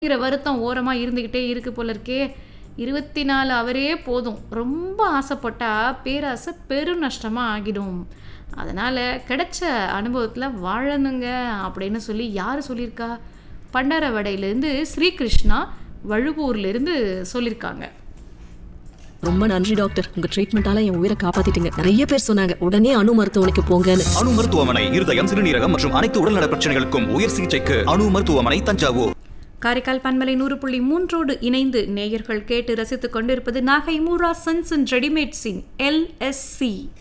வருத்தம் ஓரமா இருந்துகிட்டே இருக்கு போல இருக்கே. 24 அவரே போதும். ரொம்ப ஆசைப்பட்டா பேராசை பெரும் நஷ்டமா ஆகிடும். அதனால கிடைச்ச அனுபவத்துல வாழணுங்க அப்படின்னு சொல்லி யாரு சொல்லியிருக்கா? பண்டரவடையிலேருந்து ஸ்ரீகிருஷ்ணா வழுவூர்லேருந்து சொல்லியிருக்காங்க. ரொம்ப நன்றி டாக்டர். உங்க ட்ரீட்மெண்டால என் உயிரை காப்பாத்திட்டீங்க. நிறைய பேர் சொன்னாங்க உடனே அணு மருத்துவமனைக்கு போங்கன்னு. அணு மருத்துவமனை இருதயம், சிறுநீரகம் மற்றும் அனைத்து உடல்நல பிரச்சனைகளுக்கும் உயர் சிகிச்சைக்கு அணு மருத்துவமனை, தஞ்சாவூர். காரைக்கால் பண்பலை 100.3 இணைந்து நேயர்கள் கேட்டு ரசித்துக் கொண்டிருப்பது Nagai Moora sons and ரெடிமேட்ஸின் LSC.